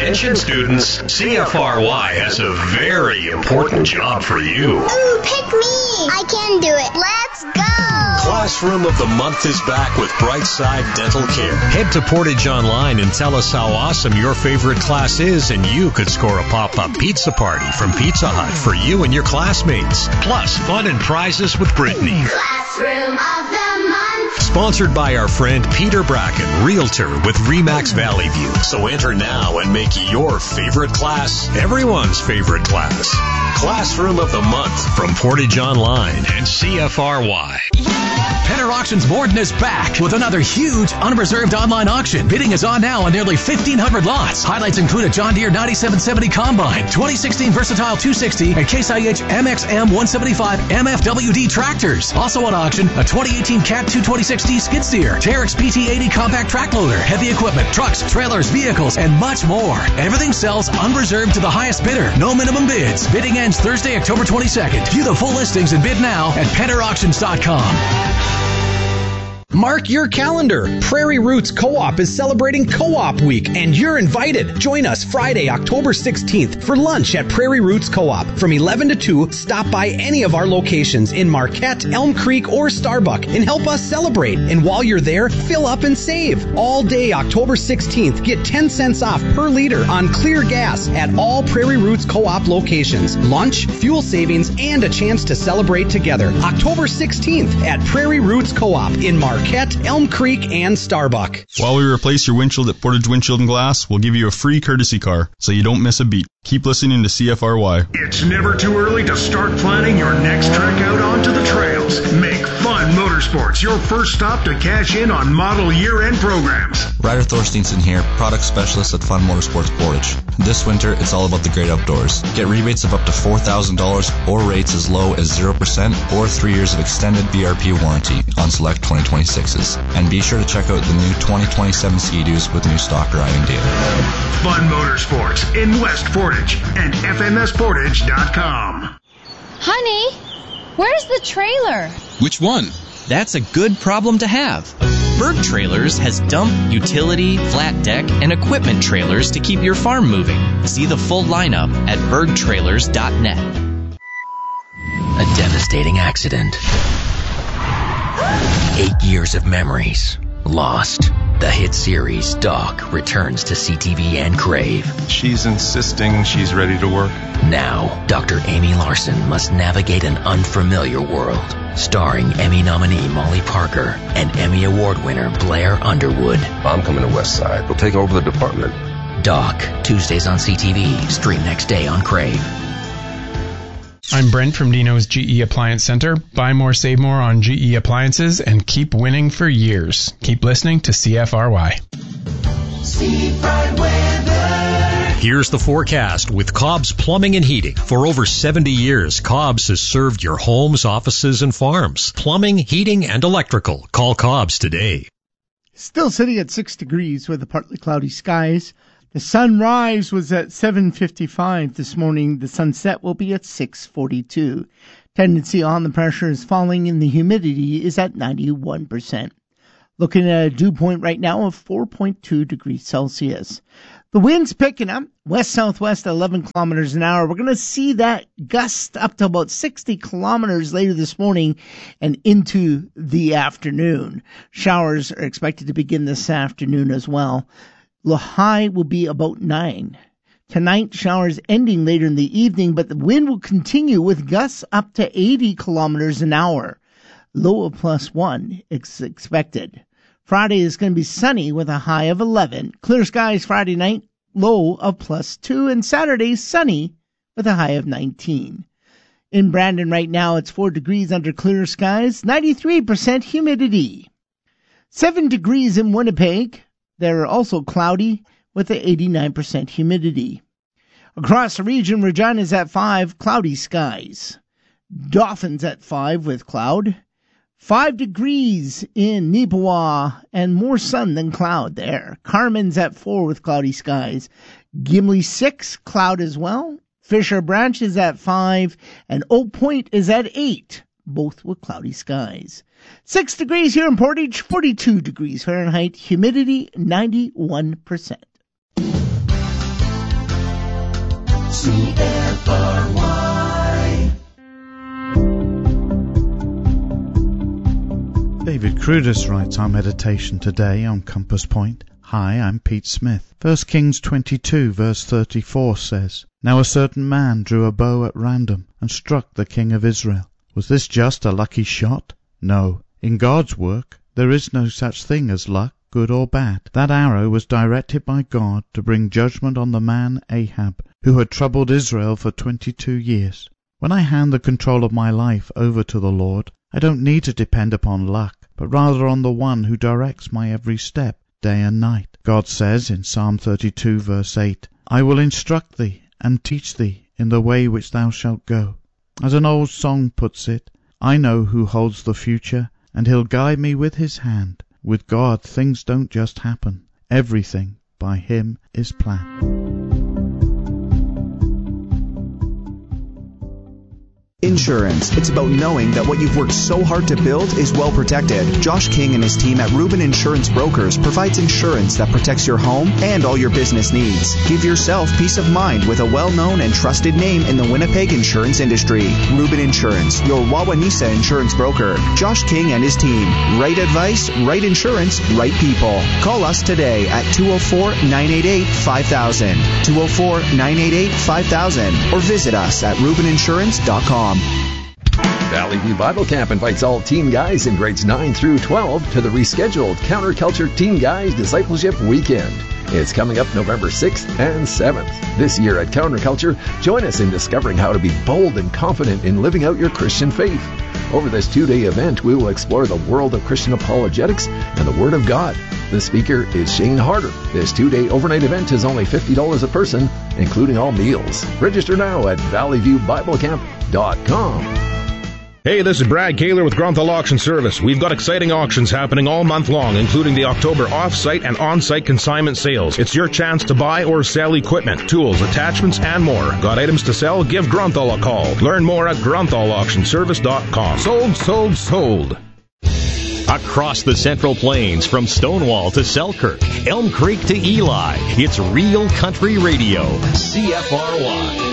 Attention students, CFRY has a very important job for you. Ooh, pick me! I can do it. Let's go! Classroom of the Month is back with Brightside Dental Care. Head to Portage Online and tell us how awesome your favorite class is, and you could score a pop-up pizza party from Pizza Hut for you and your classmates. Plus, fun and prizes with Brittany. Classroom of the Month. Sponsored by our friend Peter Bracken, Realtor with RE/MAX Valley View. So enter now and make your favorite class everyone's favorite class. Classroom of the Month from Portage Online and CFRY. Penner Auctions Borden is back with another huge unreserved online auction. Bidding is on now on nearly 1,500 lots. Highlights include a John Deere 9770 Combine, 2016 Versatile 260, and Case IH MXM 175 MFWD tractors. Also on auction, a 2018 Cat 22060 skid steer, Terex PT80 compact track loader, heavy equipment, trucks, trailers, vehicles, and much more. Everything sells unreserved to the highest bidder. No minimum bids. Bidding ends Thursday, October 22nd. View the full listings and bid now at PennerAuctions.com. Mark your calendar. Prairie Roots Co-op is celebrating Co-op Week, and you're invited. Join us Friday, October 16th for lunch at Prairie Roots Co-op. From 11 to 2, stop by any of our locations in Marquette, Elm Creek, or Starbuck and help us celebrate. And while you're there, fill up and save. All day October 16th, get 10 cents off per liter on clear gas at all Prairie Roots Co-op locations. Lunch, fuel savings, and a chance to celebrate together. October 16th at Prairie Roots Co-op in Marquette, Elm Creek, and Starbuck. While we replace your windshield at Portage Windshield and Glass, we'll give you a free courtesy car so you don't miss a beat. Keep listening to CFRY. It's never too early to start planning your next trek out onto the trails. Make Fun Motorsports your first stop to cash in on model year-end programs. Ryder Thorsteinson here, product specialist at Fun Motorsports Portage. This winter, it's all about the great outdoors. Get rebates of up to $4,000 or rates as low as 0% or 3 years of extended VRP warranty on select 2026s. And be sure to check out the new 2027 Ski-Doos with new stock arriving daily. Fun Motorsports in West Portage and FMSportage.com. Honey, where's the trailer? Which one? That's a good problem to have. Berg Trailers has dump, utility, flat deck, and equipment trailers to keep your farm moving. See the full lineup at bergtrailers.net. A devastating accident. 8 years of memories lost. The hit series Doc returns to CTV and Crave. She's insisting she's ready to work. Now, Dr. Amy Larson must navigate an unfamiliar world. Starring Emmy nominee Molly Parker and Emmy Award winner Blair Underwood. I'm coming to West Side. We'll take over the department. Doc, Tuesdays on CTV. Stream next day on Crave. I'm Brent from Dino's GE Appliance Center. Buy more, save more on GE appliances and keep winning for years. Keep listening to CFRY. Seafront weather. Here's the forecast with Cobb's Plumbing and Heating. For over 70 years, Cobb's has served your homes, offices, and farms. Plumbing, heating, and electrical. Call Cobb's today. Still sitting at 6 degrees with the partly cloudy skies. The sunrise was at 7:55 this morning. The sunset will be at 6:42. Tendency on the pressure is falling and the humidity is at 91%. Looking at a dew point right now of 4.2 degrees Celsius. The wind's picking up, west-southwest at 11 kilometers an hour. We're going to see that gust up to about 60 kilometers later this morning and into the afternoon. Showers are expected to begin this afternoon as well. The high will be about 9. Tonight, showers ending later in the evening, but the wind will continue with gusts up to 80 kilometers an hour. Low of +1 is expected. Friday is going to be sunny with a high of 11. Clear skies Friday night, low of +2. And Saturday, sunny with a high of 19. In Brandon right now, it's 4 degrees under clear skies, 93% humidity. 7 degrees in Winnipeg. They're also cloudy with an 89% humidity. Across the region, Regina's at 5, cloudy skies. Dawson's at 5 with cloud. 5 degrees in Neepawa and more sun than cloud there. Carmen's at 4 with cloudy skies. Gimli 6, cloud as well. Fisher Branch is at 5 and Oak Point is at 8, both with cloudy skies. 6 degrees here in Portage, 42 degrees Fahrenheit, humidity 91%. CFRY. David Crudis writes our meditation today on Compass Point. Hi, I'm Pete Smith. 1 Kings 22 verse 34 says, Now a certain man drew a bow at random and struck the king of Israel. Was this just a lucky shot? No. In God's work, there is no such thing as luck, good or bad. That arrow was directed by God to bring judgment on the man Ahab, who had troubled Israel for 22 years. When I hand the control of my life over to the Lord, I don't need to depend upon luck, but rather on the one who directs my every step, day and night. God says in Psalm 32 verse 8, I will instruct thee and teach thee in the way which thou shalt go. As an old song puts it, I know who holds the future, and he'll guide me with his hand. With God, things don't just happen. Everything by him is planned. Insurance. It's about knowing that what you've worked so hard to build is well protected. Josh King and his team at Rubin Insurance Brokers provides insurance that protects your home and all your business needs. Give yourself peace of mind with a well-known and trusted name in the Winnipeg insurance industry. Rubin Insurance, your Wawanesa insurance broker. Josh King and his team. Right advice, right insurance, right people. Call us today at 204-988-5000, 204-988-5000, or visit us at rubininsurance.com. Valley View Bible Camp invites all teen guys in grades 9 through 12 to the rescheduled Counterculture Teen Guys Discipleship Weekend. It's coming up November 6th and 7th. This year at Counterculture, join us in discovering how to be bold and confident in living out your Christian faith. Over this 2-day event, we will explore the world of Christian apologetics and the Word of God. The speaker is Shane Harder. This 2-day overnight event is only $50 a person, including all meals. Register now at valleyviewbiblecamp.com. Hey, this is Brad Kaler with Grunthal Auction Service. We've got exciting auctions happening all month long, including the October off-site and on-site consignment sales. It's your chance to buy or sell equipment, tools, attachments, and more. Got items to sell? Give Grunthal a call. Learn more at grunthauauctionservice.com. Sold, sold, sold. Across the Central Plains, from Stonewall to Selkirk, Elm Creek to Eli, it's Real Country Radio, CFRY.